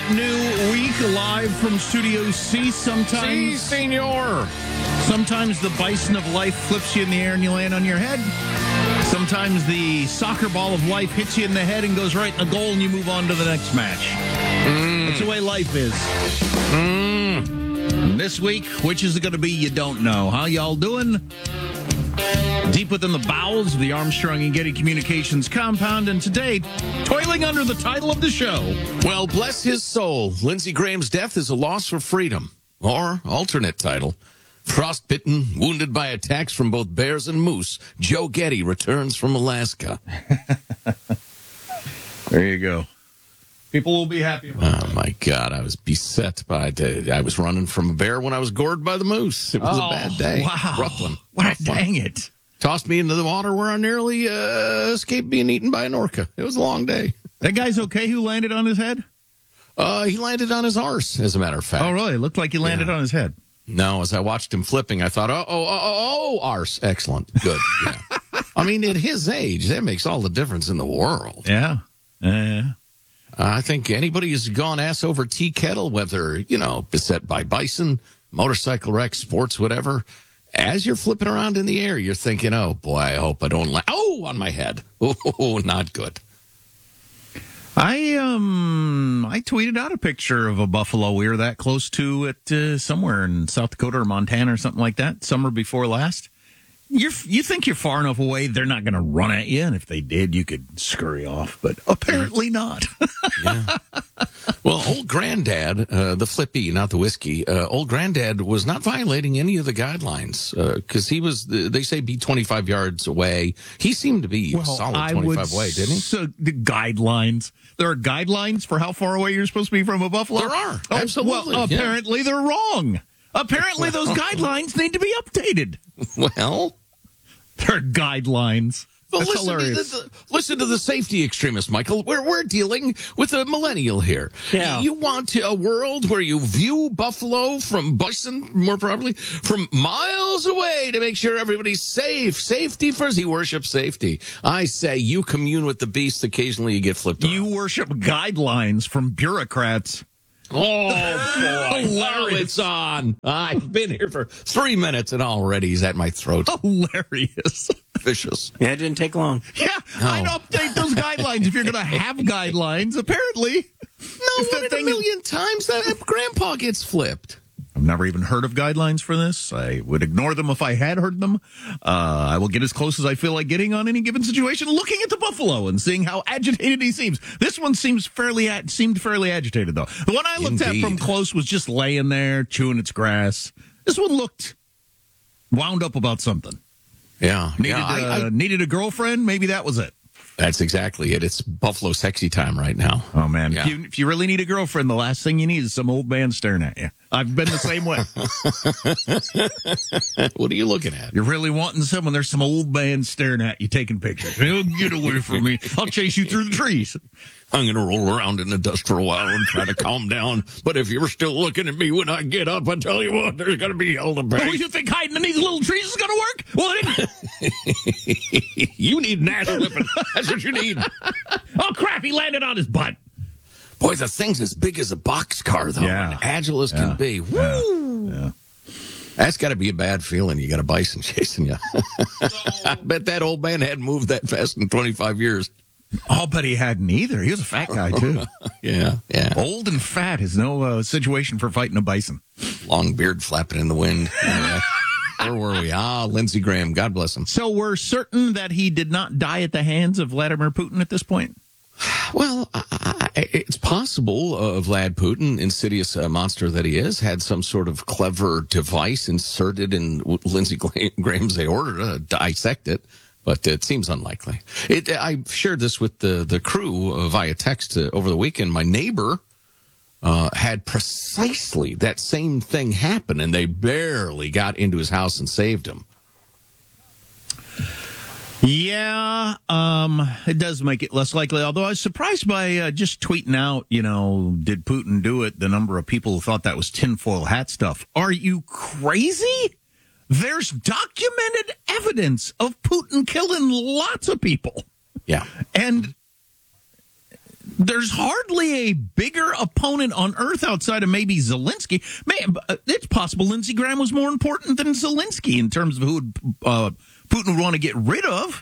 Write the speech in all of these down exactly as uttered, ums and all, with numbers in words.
new week live from Studio C. Sometimes, Si, senor. sometimes the bison of life flips you in the air and you land on your head. Sometimes the soccer ball of life hits you in the head and goes right in the goal and you move on to the next match. Mm. That's the way life is. Mm. This week, which is it going to be, you don't know. How y'all doing? Deep within the bowels of the Armstrong and Getty Communications compound, and today, toiling under the title of the show. Well, bless his soul. Lindsey Graham's death is a loss for freedom. Or, alternate title, frostbitten, wounded by attacks from both bears and moose, Joe Getty returns from Alaska. There you go. People will be happy about Oh, my God. I was beset by it. I was running from a bear when I was gored by the moose. It was oh, a bad day. Wow. Rough one. Wow, Rough one. dang it. Tossed me into the water where I nearly uh, escaped being eaten by an orca. It was a long day. That guy's okay who landed on his head? Uh, he landed on his arse, as a matter of fact. Oh, really? It looked like he landed Yeah. on his head. No, as I watched him flipping, I thought, oh, oh, oh, oh, oh arse. Excellent. Good. Yeah. I mean, at his age, that makes all the difference in the world. Yeah. Yeah. I think anybody who's gone ass over tea kettle, whether, you know, beset by bison, motorcycle wreck, sports, whatever, as you're flipping around in the air, you're thinking, oh, boy, I hope I don't land. Oh, on my head. Oh, not good. I um I tweeted out a picture of a buffalo we were that close to at uh, somewhere in South Dakota or Montana or something like that, summer before last. You you think you're far enough away, they're not going to run at you, and if they did, you could scurry off, but apparently not. Yeah. Well, old granddad, uh, the flippy, not the whiskey, uh, old granddad was not violating any of the guidelines because uh, he was, they say, be twenty-five yards away. He seemed to be a solid I twenty-five would away, didn't he? So the guidelines. There are guidelines for how far away you're supposed to be from a buffalo? There are. Oh, Absolutely. Well, yeah. apparently they're wrong. Apparently those guidelines need to be updated. Well, They're guidelines. But That's listen, to hilarious. the, the, listen to the safety extremists, Michael. We're, we're dealing with a millennial here. Yeah. You want a world where you view buffalo from bison, more probably, from miles away to make sure everybody's safe. Safety first. He worships safety. I say you commune with the beast. Occasionally you get flipped You around. worship guidelines from bureaucrats. Oh, boy. Well, it's on. I've been here for three minutes and already he's at my throat. Hilarious. Vicious. Yeah, it didn't take long. Yeah, I'd update those guidelines if you're going to have guidelines, apparently. No, If one that in a thing- million times that grandpa gets flipped. I've never even heard of guidelines for this. I would ignore them if I had heard them. Uh, I will get as close as I feel like getting on any given situation, looking at the buffalo and seeing how agitated he seems. This one seems fairly ag- seemed fairly agitated, though. The one I looked Indeed. at from close was just laying there, chewing its grass. This one looked wound up about something. Yeah, Needed, yeah. I, uh, I, needed a girlfriend. Maybe that was it. that's exactly it. It's Buffalo sexy time right now. Oh, man. Yeah. If, you, if you really need a girlfriend, the last thing you need is some old man staring at you. I've been the same way. What are you looking at? You're really wanting someone, there's some old man staring at you taking pictures. He'll get away from me. I'll chase you through the trees. I'm going to roll around in the dust for a while and try to calm down. But if you're still looking at me when I get up, I tell you what, there's going to be hell to Oh, pay. you think hiding in these little trees is going to work? Well, it You need an ass whipping. That's what you need. oh, crap, he landed on his butt. Boy, the thing's as big as a boxcar, though, Yeah. and agile as Yeah. can be. Woo! Yeah. That's got to be a bad feeling. You got a bison chasing you. I bet that old man hadn't moved that fast in twenty-five years. I'll bet he hadn't either. He was a fat guy, too. Yeah, yeah. Old and fat is no uh, situation for fighting a bison. Long beard flapping in the wind. Anyway, where were we? Ah, Lindsey Graham. God bless him. So we're certain that he did not die at the hands of Vladimir Putin at this point? Well, I, I, it's possible uh, Vlad Putin, insidious uh, monster that he is, had some sort of clever device inserted in Lindsey Graham's aorta to dissect it, but it seems unlikely. It, I shared this with the, the crew uh, via text uh, over the weekend. My neighbor uh, had precisely that same thing happen, and they barely got into his house and saved him. Yeah, um, it does make it less likely, although I was surprised by uh, just tweeting out, you know, did Putin do it? The number of people who thought that was tinfoil hat stuff. Are you crazy? There's documented evidence of Putin killing lots of people. Yeah. And There's hardly a bigger opponent on earth outside of maybe Zelensky. Man, it's possible Lindsey Graham was more important than Zelensky in terms of who would, uh, Putin would want to get rid of,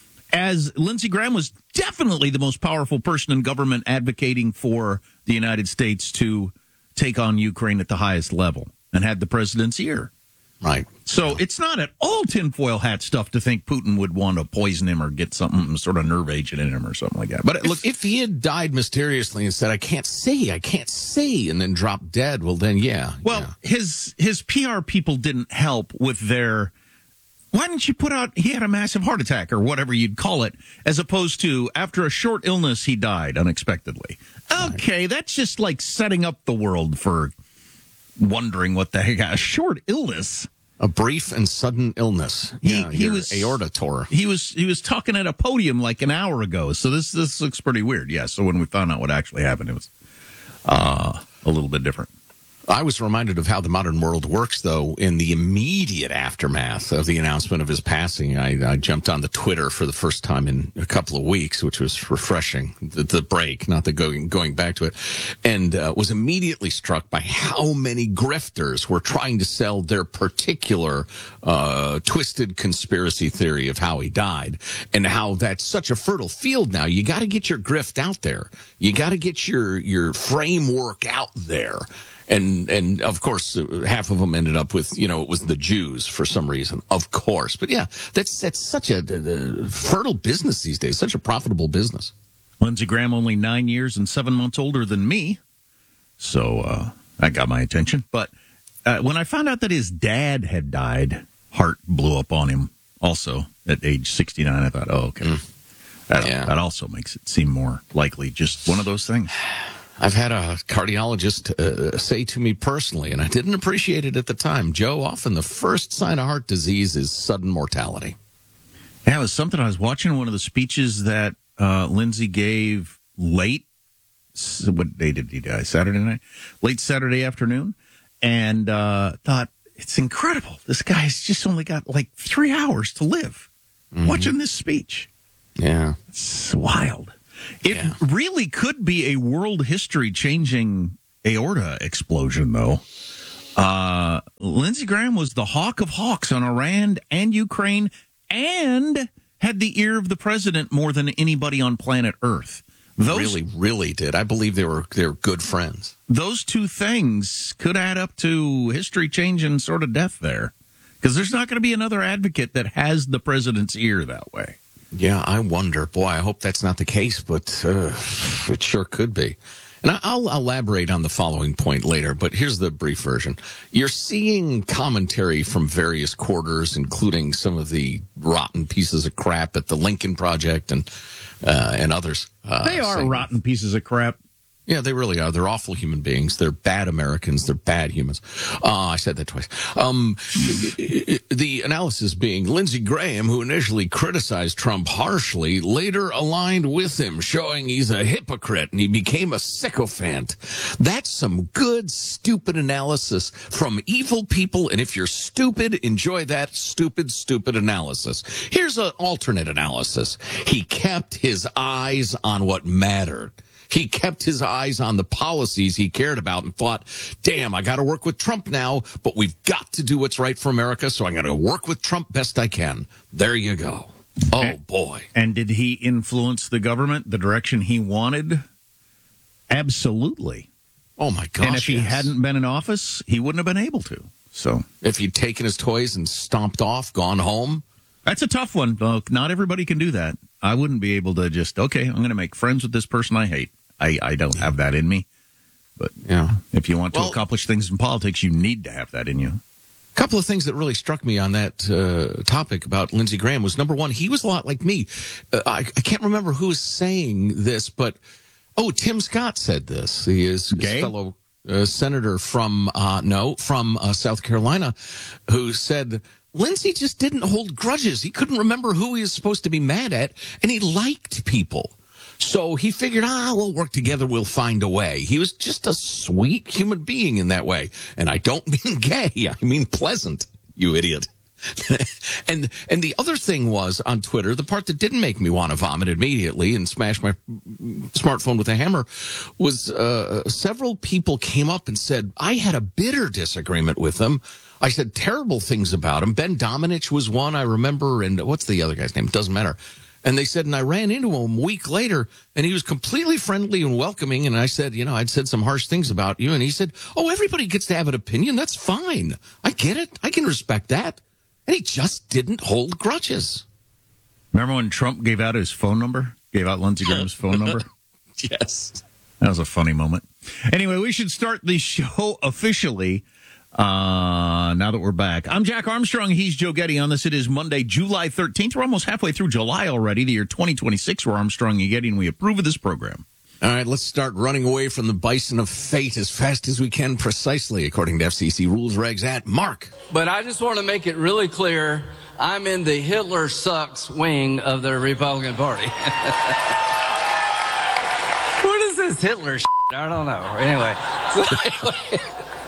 as Lindsey Graham was definitely the most powerful person in government advocating for the United States to take on Ukraine at the highest level and had the president's ear. Right. So yeah. It's not at all tinfoil hat stuff to think Putin would want to poison him or get something, sort of nerve agent in him or something like that. But if, look, if he had died mysteriously and said, I can't see, I can't see, and then dropped dead, well, then, yeah. Well, yeah. his his P R people didn't help with their, why didn't you put out, he had a massive heart attack or whatever you'd call it, as opposed to after a short illness, he died unexpectedly. Okay, right. That's just like setting up the world for wondering what the heck, a short illness. A brief and sudden illness. He, yeah, he was aorta tore. He was he was talking at a podium like an hour ago. So this this looks pretty weird. Yeah. So when we found out what actually happened, it was uh, a little bit different. I was reminded of how the modern world works, though, in the immediate aftermath of the announcement of his passing. I, I jumped on the Twitter for the first time in a couple of weeks, which was refreshing, the, the break, not the going, going back to it, and uh, was immediately struck by how many grifters were trying to sell their particular uh, twisted conspiracy theory of how he died, and how that's such a fertile field now. You got to get your grift out there. You got to get your, your framework out there. And, and of course, half of them ended up with, you know, it was the Jews for some reason, of course. But yeah, that's, that's such a, a fertile business these days, such a profitable business. Lindsey Graham only nine years and seven months older than me. So uh, that got my attention. But uh, when I found out that his dad had died, heart blew up on him also at age sixty-nine. I thought, oh, okay. Mm. That, yeah. that also makes it seem more likely. Just one of those things. I've had a cardiologist uh, say to me personally, and I didn't appreciate it at the time, Joe, often the first sign of heart disease is sudden mortality. Yeah, it was something I was watching one of the speeches that uh, Lindsey gave late, what day did he die? Saturday night? Late Saturday afternoon. And uh, thought, it's incredible. This guy's just only got like three hours to live mm-hmm. watching this speech. Yeah. It's wild. It yeah. really could be a world history-changing aorta explosion, though. Uh, Lindsey Graham was the hawk of hawks on Iran and Ukraine and had the ear of the president more than anybody on planet Earth. Those, really, really did. I believe they were they were good friends. Those two things could add up to history-changing sort of death there. Because there's not going to be another advocate that has the president's ear that way. Yeah, I wonder. Boy, I hope that's not the case, but uh, it sure could be. And I'll elaborate on the following point later, but here's the brief version. You're seeing commentary from various quarters, including some of the rotten pieces of crap at the Lincoln Project and uh, and others. Uh, they are saying, rotten pieces of crap. Yeah, they really are. They're awful human beings. They're bad Americans. They're bad humans. Uh, I said that twice. Um, the analysis being Lindsey Graham, who initially criticized Trump harshly, later aligned with him, showing he's a hypocrite and he became a sycophant. That's some good, stupid analysis from evil people. And if you're stupid, enjoy that stupid, stupid analysis. Here's an alternate analysis. He kept his eyes on what mattered. He kept his eyes on the policies he cared about and thought, damn, I got to work with Trump now, but we've got to do what's right for America, so I'm going to work with Trump best I can. There you go. Oh, and, boy. And did he influence the government the direction he wanted? Absolutely. Oh, my gosh. And if he yes. hadn't been in office, he wouldn't have been able to. So, if he'd taken his toys and stomped off, gone home. That's a tough one. Look, not everybody can do that. I wouldn't be able to just, okay, I'm going to make friends with this person I hate. I, I don't have that in me. But yeah, if you want to well, accomplish things in politics, you need to have that in you. A couple of things that really struck me on that uh, topic about Lindsey Graham was, number one, he was a lot like me. Uh, I, I can't remember who was saying this, but, oh, Tim Scott said this. He is Gay? a fellow uh, senator from, uh, no, from uh, South Carolina, who said Lindsey just didn't hold grudges. He couldn't remember who he was supposed to be mad at, and he liked people. So he figured, ah, we'll work together, we'll find a way. He was just a sweet human being in that way. And I don't mean gay, I mean pleasant, you idiot. and and the other thing was on Twitter, the part that didn't make me want to vomit immediately and smash my smartphone with a hammer was uh, several people came up and said, I had a bitter disagreement with them. I said terrible things about him. Ben Domenech was one I remember, and what's the other guy's name? Doesn't matter. And they said, and I ran into him a week later, and he was completely friendly and welcoming. And I said, you know, I'd said some harsh things about you. And he said, oh, everybody gets to have an opinion. That's fine. I get it. I can respect that. And he just didn't hold grudges. Remember when Trump gave out his phone number? Gave out Lindsey Graham's phone number? Yes. That was a funny moment. Anyway, we should start the show officially. Uh, now that we're back. I'm Jack Armstrong. He's Joe Getty on this. It is Monday, July thirteenth. We're almost halfway through July already, the year twenty twenty-six. We're Armstrong and Getty, and we approve of this program. All right, let's start running away from the bison of fate as fast as we can, precisely according to F C C rules regs at Mark. But I just want to make it really clear, I'm in the Hitler sucks wing of the Republican Party. What is this Hitler shit? I don't know. Anyway.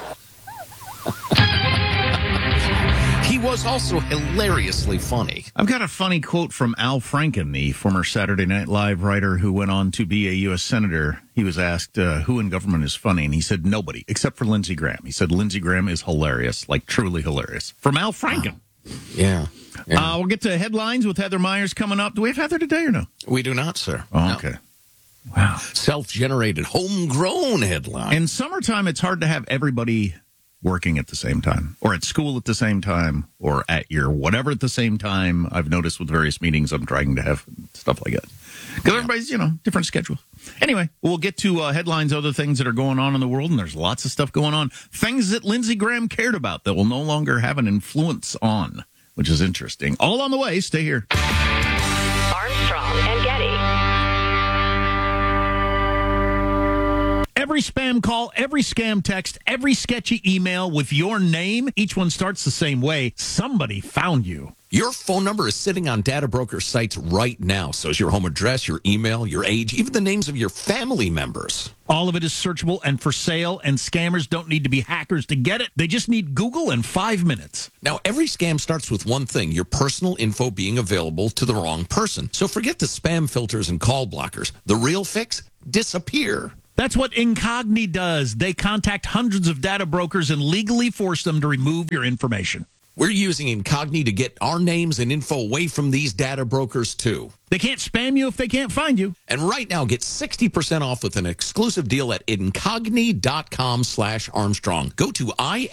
He was also hilariously funny. I've got a funny quote from Al Franken, the former Saturday Night Live writer who went on to be a U S senator. He was asked uh, who in government is funny, and he said nobody, except for Lindsey Graham. He said Lindsey Graham is hilarious, like truly hilarious. From Al Franken. Wow. Yeah. yeah. Uh, we'll get to headlines with Heather Myers coming up. Do we have Heather today or no? We do not, sir. Oh, no. okay. Wow. Self-generated, homegrown headline. In summertime, it's hard to have everybody working at the same time, or at school at the same time, or at your whatever at the same time. I've noticed with various meetings I'm trying to have stuff like that. Because Yeah. everybody's, you know, different schedules. Anyway, we'll get to uh, headlines, other things that are going on in the world, and there's lots of stuff going on. Things that Lindsey Graham cared about that will no longer have an influence on, which is interesting. All on the way. Stay here. Armstrong and Getty. Every spam call, every scam text, every sketchy email with your name, each one starts the same way. Somebody found you. Your phone number is sitting on data broker sites right now. So is your home address, your email, your age, even the names of your family members. All of it is searchable and for sale, and scammers don't need to be hackers to get it. They just need Google in five minutes. Now, every scam starts with one thing, your personal info being available to the wrong person. So forget the spam filters and call blockers. The real fix? Disappear. That's what Incogni does. They contact hundreds of data brokers and legally force them to remove your information. We're using Incogni to get our names and info away from these data brokers, too. They can't spam you if they can't find you. And right now, get sixty percent off with an exclusive deal at Incogni.com slash Armstrong. Go to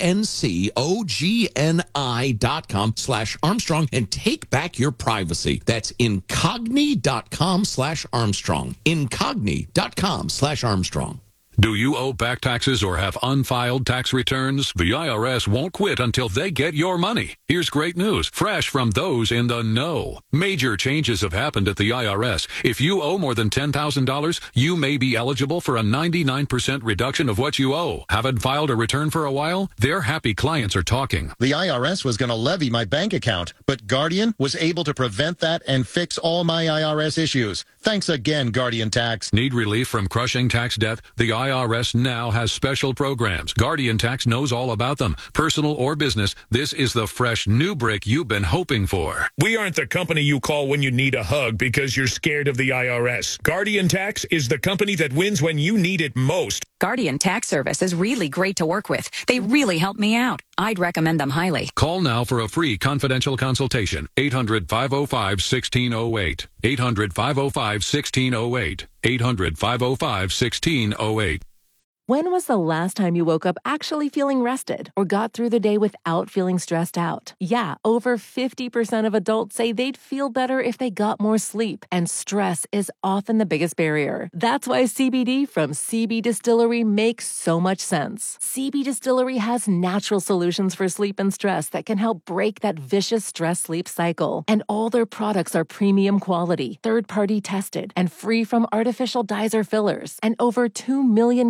I-N-C-O-G-N-I dot com slash Armstrong and take back your privacy. That's Incogni.com slash Armstrong. Incogni.com slash Armstrong. Do you owe back taxes or have unfiled tax returns? The I R S won't quit until they get your money. Here's great news, fresh from those in the know. Major changes have happened at the I R S. If you owe more than ten thousand dollars, you may be eligible for a ninety-nine percent reduction of what you owe. Haven't filed a return for a while? Their happy clients are talking. The I R S was going to levy my bank account, but Guardian was able to prevent that and fix all my I R S issues. Thanks again, Guardian Tax. Need relief from crushing tax debt? The I R S now has special programs. Guardian Tax knows all about them. Personal or business, this is the fresh new brick you've been hoping for. We aren't the company you call when you need a hug because you're scared of the I R S. Guardian Tax is the company that wins when you need it most. Guardian Tax Service is really great to work with. They really helped me out. I'd recommend them highly. Call now for a free confidential consultation. eight hundred, five oh five, one six oh eight. eight hundred, five oh five, one six oh eight. eight hundred, five oh five, one six oh eight. When was the last time you woke up actually feeling rested or got through the day without feeling stressed out? Yeah, over fifty percent of adults say they'd feel better if they got more sleep, and stress is often the biggest barrier. That's why C B D from C B Distillery makes so much sense. C B Distillery has natural solutions for sleep and stress that can help break that vicious stress-sleep cycle. And all their products are premium quality, third-party tested, and free from artificial dyes or fillers. And over two million customers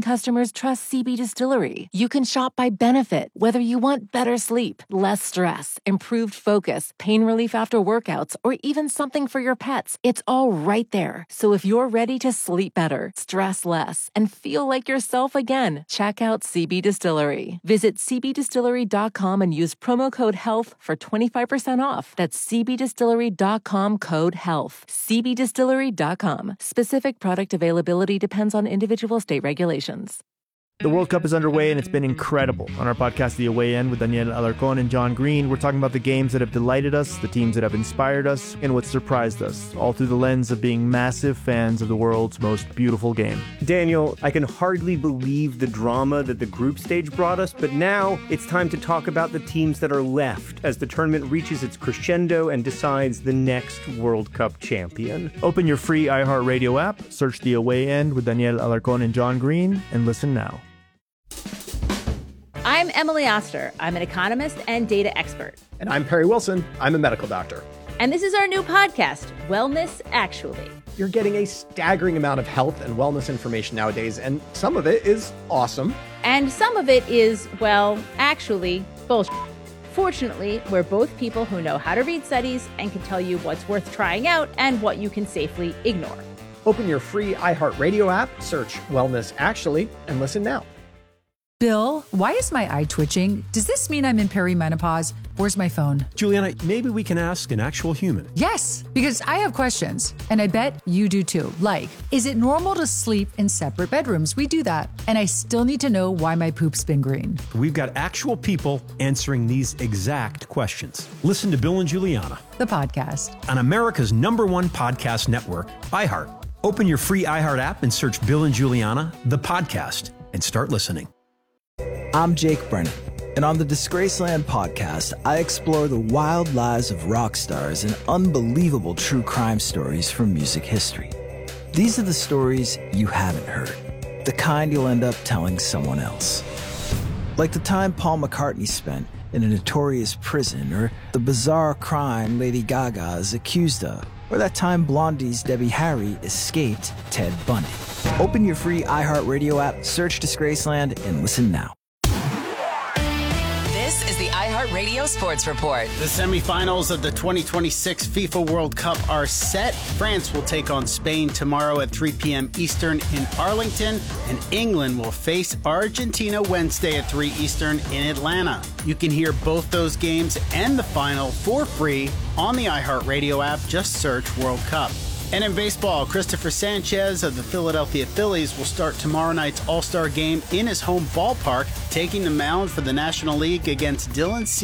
customers trust C B Distillery. You can shop by benefit, whether you want better sleep, less stress, improved focus, pain relief after workouts, or even something for your pets. It's all right there. So if you're ready to sleep better, stress less, and feel like yourself again, check out C B Distillery. Visit c b distillery dot com and use promo code HEALTH for twenty-five percent off. That's c b distillery dot com code HEALTH. c b distillery dot com. Specific product availability depends on individual state regulations. The World Cup is underway, and it's been incredible. On our podcast, The Away End, with Daniel Alarcón and John Green, we're talking about the games that have delighted us, the teams that have inspired us, and what surprised us, all through the lens of being massive fans of the world's most beautiful game. Daniel, I can hardly believe the drama that the group stage brought us, but now it's time to talk about the teams that are left as the tournament reaches its crescendo and decides the next World Cup champion. Open your free iHeartRadio app, search The Away End with Daniel Alarcón and John Green, and listen now. I'm Emily Oster. I'm an economist and data expert. And I'm Perry Wilson. I'm a medical doctor. And this is our new podcast, Wellness Actually. You're getting a staggering amount of health and wellness information nowadays, and some of it is awesome. And some of it is, well, actually, bullshit. Fortunately, we're both people who know how to read studies and can tell you what's worth trying out and what you can safely ignore. Open your free iHeartRadio app, search Wellness Actually, and listen now. Bill, why is my eye twitching? Does this mean I'm in perimenopause? Where's my phone? Juliana, maybe we can ask an actual human. Yes, because I have questions, and I bet you do too. Like, is it normal to sleep in separate bedrooms? We do that. And I still need to know why my poop's been green. We've got actual people answering these exact questions. Listen to Bill and Juliana, the podcast, on America's number one podcast network, iHeart. Open your free iHeart app and search Bill and Juliana, the podcast, and start listening. I'm Jake Brennan, and on the Disgraceland podcast, I explore the wild lives of rock stars and unbelievable true crime stories from music history. These are the stories you haven't heard, the kind you'll end up telling someone else. Like the time Paul McCartney spent in a notorious prison, or the bizarre crime Lady Gaga is accused of, or that time Blondie's Debbie Harry escaped Ted Bundy. Open your free iHeartRadio app, search Disgraceland, and listen now. This is the iHeartRadio Sports Report. The semifinals of the twenty twenty-six FIFA World Cup are set. France will take on Spain tomorrow at three p.m. Eastern in Arlington, and England will face Argentina Wednesday at three Eastern in Atlanta. You can hear both those games and the final for free on the iHeartRadio app. Just search World Cup. And in baseball, Christopher Sanchez of the Philadelphia Phillies will start tomorrow night's All-Star game in his home ballpark, taking the mound for the National League against Dylan C.